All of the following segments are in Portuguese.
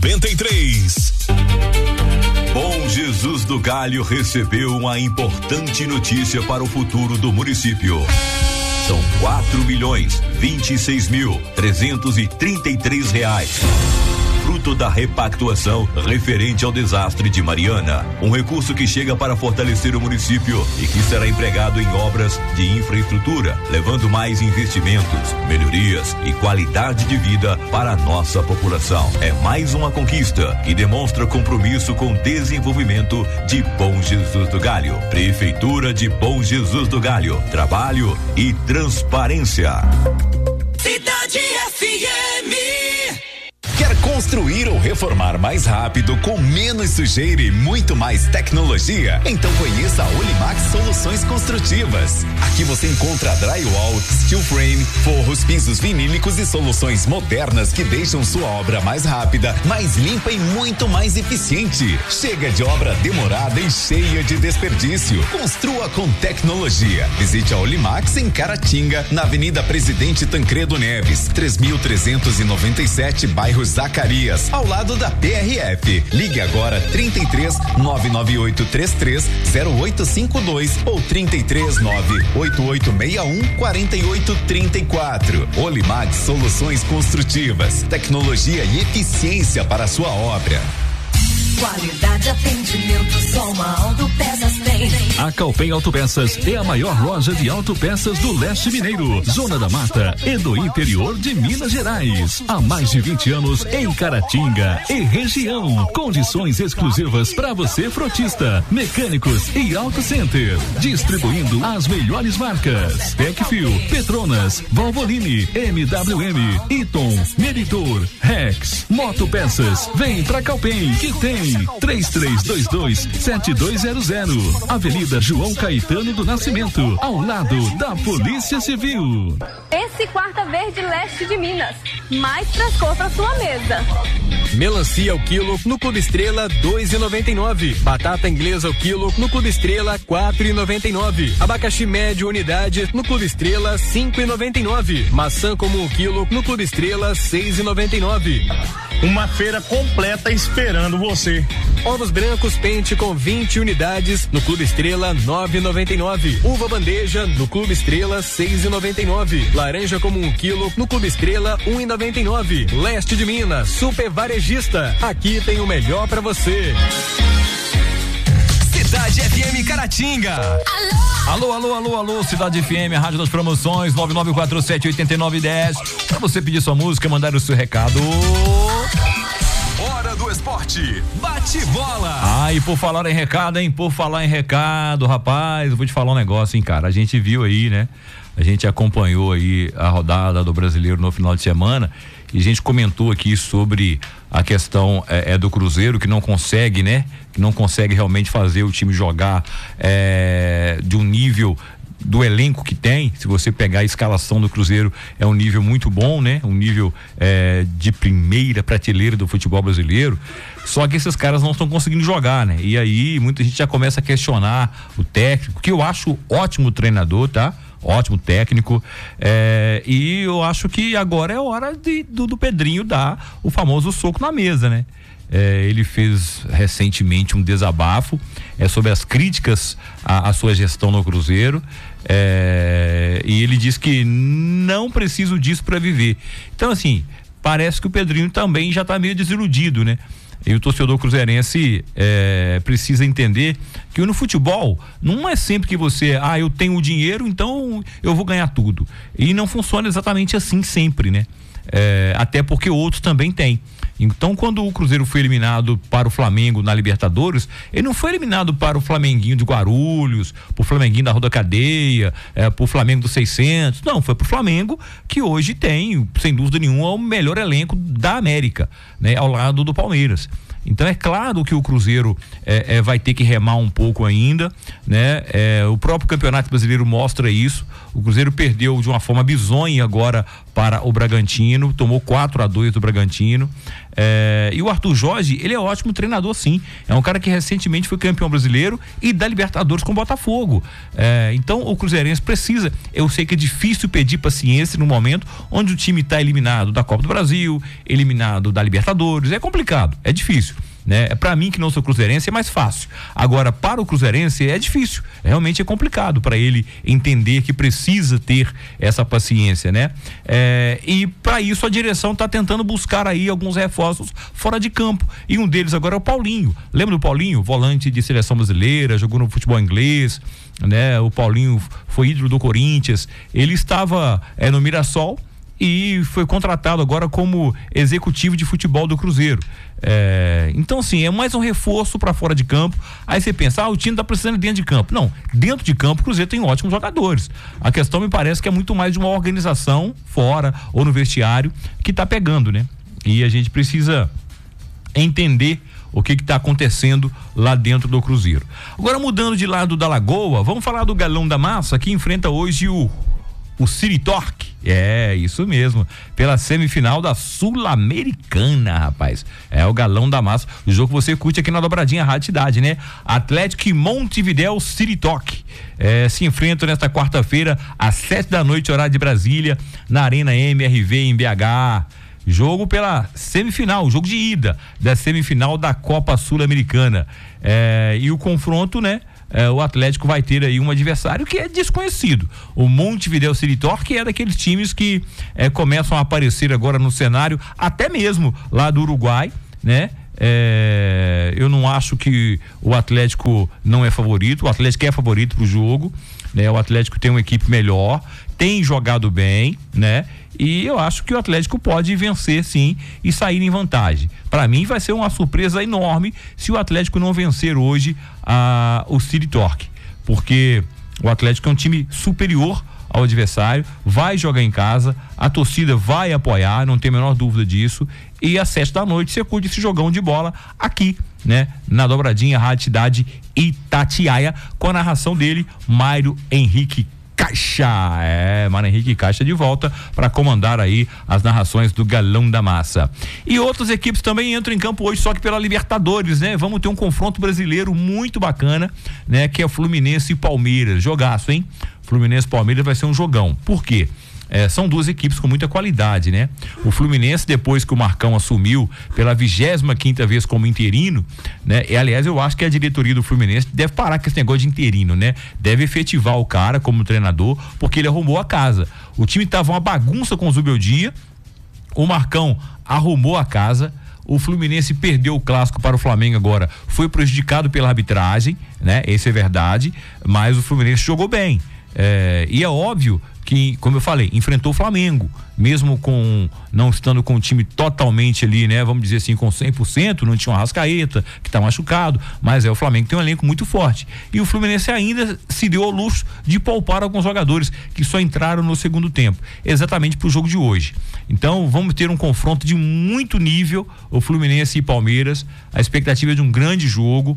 93. Bom Jesus do Galho recebeu uma importante notícia para o futuro do município. São 4.026.333 reais. Fruto da repactuação referente ao desastre de Mariana. Um recurso que chega para fortalecer o município e que será empregado em obras de infraestrutura, levando mais investimentos, melhorias e qualidade de vida para a nossa população. É mais uma conquista que demonstra compromisso com o desenvolvimento de Bom Jesus do Galho. Prefeitura de Bom Jesus do Galho. Trabalho e transparência. Cidade FM. Quer construir ou reformar mais rápido, com menos sujeira e muito mais tecnologia? Então conheça a Olimax Soluções Construtivas. Aqui você encontra drywall, steel frame, forros, pisos vinílicos e soluções modernas que deixam sua obra mais rápida, mais limpa e muito mais eficiente. Chega de obra demorada e cheia de desperdício. Construa com tecnologia. Visite a Olimax em Caratinga, na Avenida Presidente Tancredo Neves, 3.397, bairro Zacarias, ao lado da PRF. Ligue agora 33 998 33 0852 ou 33 98861 4834. Olimax Soluções Construtivas, tecnologia e eficiência para a sua obra. Qualidade, atendimento, só uma Autopeças tem. A Calpen Autopeças é a maior loja de autopeças do leste mineiro, Zona da Mata e do interior de Minas Gerais. Há mais de 20 anos em Caratinga e região. Condições exclusivas para você, frotista, mecânicos e auto center. Distribuindo as melhores marcas: Tecfil, Petronas, Valvoline, MWM, Eaton, Meritor, Rex, Motopeças. Vem pra Calpen que tem 3322-7200. Avenida João Caetano do Nascimento, ao lado da Polícia Civil. Esse Quarta Verde Leste de Minas, mais frescor para sua mesa. Melancia ao quilo no Clube Estrela 2,99. Batata inglesa ao quilo no Clube Estrela 4,99. Abacaxi médio unidade no Clube Estrela 5,99. Maçã comum quilo no Clube Estrela 6,99. Uma feira completa esperando você. Ovos brancos pente com 20 unidades no Clube Estrela 9,99. Uva bandeja no Clube Estrela 6,99. Laranja comum 1 quilo no Clube Estrela 1,99. Leste de Minas, super varejista. Aqui tem o melhor pra você. Cidade FM Caratinga. Alô, Cidade FM, a rádio das promoções, 99478910. Pra você pedir sua música, mandar o seu recado. Hora do esporte. Bate bola. Ah, e por falar em recado, rapaz, eu vou te falar um negócio, hein, cara. A gente viu aí, né? A gente acompanhou aí a rodada do Brasileiro no final de semana e a gente comentou aqui sobre a questão do Cruzeiro, que não consegue, né? Que não consegue realmente fazer o time jogar de um nível do elenco que tem. Se você pegar a escalação do Cruzeiro, é um nível muito bom, né? Um nível de primeira prateleira do futebol brasileiro. Só que esses caras não estão conseguindo jogar, né? E aí muita gente já começa a questionar o técnico, que eu acho ótimo treinador, tá? Ótimo técnico, e eu acho que agora é hora do Pedrinho dar o famoso soco na mesa, né? Ele fez recentemente um desabafo sobre as críticas à sua gestão no Cruzeiro, e ele diz que não preciso disso para viver. Então, assim, parece que o Pedrinho também já está meio desiludido, né? E o torcedor cruzeirense precisa entender que no futebol não é sempre que você, eu tenho o dinheiro, então eu vou ganhar tudo. E não funciona exatamente assim sempre, né? Até porque outros também têm. Então, quando o Cruzeiro foi eliminado para o Flamengo na Libertadores, ele não foi eliminado para o Flamenguinho de Guarulhos, pro Flamenguinho da Rua da Cadeia, pro Flamengo dos 600, não, foi pro Flamengo, que hoje tem, sem dúvida nenhuma, o melhor elenco da América, né? Ao lado do Palmeiras. Então é claro que o Cruzeiro vai ter que remar um pouco ainda, né? O próprio Campeonato Brasileiro mostra isso. O Cruzeiro perdeu de uma forma bizonha agora para o Bragantino, tomou 4-2 do Bragantino. E o Arthur Jorge, ele é ótimo treinador, sim. É um cara que recentemente foi campeão brasileiro e da Libertadores com o Botafogo. Então o Cruzeirense precisa. Eu sei que é difícil pedir paciência no momento onde o time está eliminado da Copa do Brasil, eliminado da Libertadores. É complicado, é difícil, né? Para mim, que não sou cruzeirense, é mais fácil. Agora, para o cruzeirense é difícil, realmente é complicado para ele entender que precisa ter essa paciência, né? E para isso a direção está tentando buscar aí alguns reforços fora de campo, e um deles agora é o Paulinho. Lembra do Paulinho? Volante de seleção brasileira, jogou no futebol inglês, né? O Paulinho foi ídolo do Corinthians, ele estava no Mirassol e foi contratado agora como executivo de futebol do Cruzeiro. Então, assim, é mais um reforço para fora de campo. Aí você pensa, o time tá precisando dentro de campo. Não, dentro de campo o Cruzeiro tem ótimos jogadores. A questão me parece que é muito mais de uma organização fora ou no vestiário que tá pegando, né? E a gente precisa entender o que está acontecendo lá dentro do Cruzeiro. Agora, mudando de lado da Lagoa, vamos falar do Galão da Massa, que enfrenta hoje o City Torque. Isso mesmo, pela semifinal da Sul-Americana, rapaz. O Galão da Massa, o jogo que você curte aqui na dobradinha Rádio Cidade, né? Atlético e Montevidéu City Torque se enfrentam nesta quarta-feira às 7h, horário de Brasília, na Arena MRV em BH. Jogo pela semifinal, jogo de ida da semifinal da Copa Sul-Americana. E o confronto, né? O Atlético vai ter aí um adversário que é desconhecido. O Montevidéu City Torque é daqueles times que começam a aparecer agora no cenário, até mesmo lá do Uruguai, né? Eu não acho que o Atlético não é favorito. O Atlético é favorito pro jogo, né? O Atlético tem uma equipe melhor, tem jogado bem, né? E eu acho que o Atlético pode vencer, sim, e sair em vantagem. Para mim vai ser uma surpresa enorme se o Atlético não vencer hoje o City Torque, porque o Atlético é um time superior ao adversário, vai jogar em casa, a torcida vai apoiar, não tem a menor dúvida disso, e às 7h você curte esse jogão de bola aqui, né? Na dobradinha Rádio Cidade Itatiaia, com a narração dele, Mário Henrique Caixa. Mário Henrique Caixa de volta para comandar aí as narrações do Galão da Massa. E outras equipes também entram em campo hoje, só que pela Libertadores, né? Vamos ter um confronto brasileiro muito bacana, né? Que é Fluminense e Palmeiras. Jogaço, hein? Fluminense e Palmeiras vai ser um jogão. Por quê? São duas equipes com muita qualidade, né? O Fluminense, depois que o Marcão assumiu pela 25ª vez como interino, né? E aliás, eu acho que a diretoria do Fluminense deve parar com esse negócio de interino, né? Deve efetivar o cara como treinador, porque ele arrumou a casa. O time tava uma bagunça com o Zubeldia, o Marcão arrumou a casa. O Fluminense perdeu o clássico para o Flamengo agora, foi prejudicado pela arbitragem, né? Isso é verdade, mas o Fluminense jogou bem. E é óbvio que, como eu falei, enfrentou o Flamengo, mesmo não estando com o time totalmente ali, né? Vamos dizer assim, com 100%, não tinha um Arrascaeta, que tá machucado, mas o Flamengo tem um elenco muito forte. E o Fluminense ainda se deu ao luxo de poupar alguns jogadores que só entraram no segundo tempo, exatamente pro jogo de hoje. Então, vamos ter um confronto de muito nível, o Fluminense e Palmeiras, a expectativa é de um grande jogo.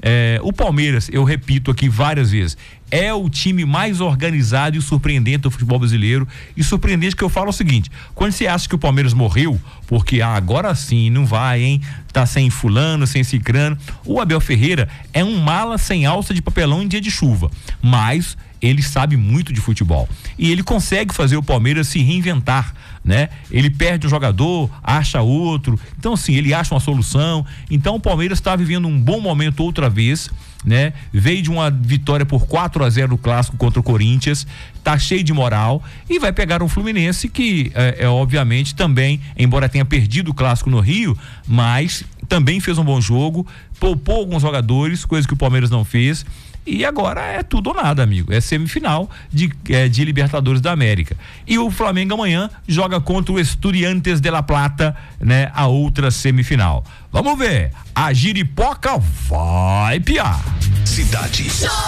O Palmeiras, eu repito aqui várias vezes, é o time mais organizado e surpreendente do futebol brasileiro. E surpreendente que eu falo o seguinte: quando você acha que o Palmeiras morreu, porque agora sim não vai, hein? Tá sem fulano, sem cicrano. O Abel Ferreira é um mala sem alça de papelão em dia de chuva, mas ele sabe muito de futebol e ele consegue fazer o Palmeiras se reinventar, né? Ele perde um jogador, acha outro, então assim, ele acha uma solução. Então o Palmeiras está vivendo um bom momento outra vez, né? Veio de uma vitória por 4-0 no clássico contra o Corinthians, tá cheio de moral e vai pegar um Fluminense que obviamente também, embora tenha perdido o clássico no Rio, mas também fez um bom jogo, poupou alguns jogadores, coisa que o Palmeiras não fez. E agora é tudo ou nada, amigo. É semifinal de Libertadores da América. E o Flamengo amanhã joga contra o Estudiantes de La Plata, né? A outra semifinal. Vamos ver. A giripoca vai piar. Cidade.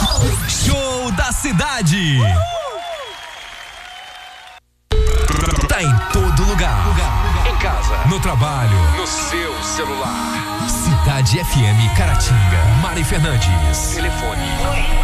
Show da cidade. Tá em todo lugar. casa, no trabalho, no seu celular. Cidade FM Caratinga. Mari Fernandes. Telefone